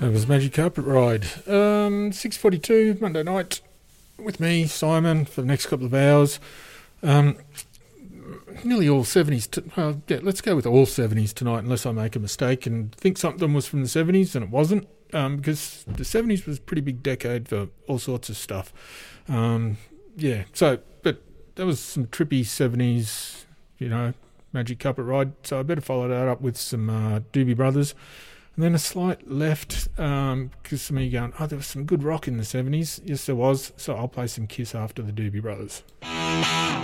That was Magic Carpet Ride. 6:42 Monday night with me, Simon, for the next couple of hours. Nearly all 70s. Let's go with all 70s tonight, unless I make a mistake and think something was from the 70s and it wasn't, because the 70s was a pretty big decade for all sorts of stuff. But that was some trippy 70s, Magic Carpet Ride. So I better follow that up with some Doobie Brothers. And then a slight left, because some of you going, there was some good rock in the 70s. Yes, there was. So I'll play some Kiss after the Doobie Brothers.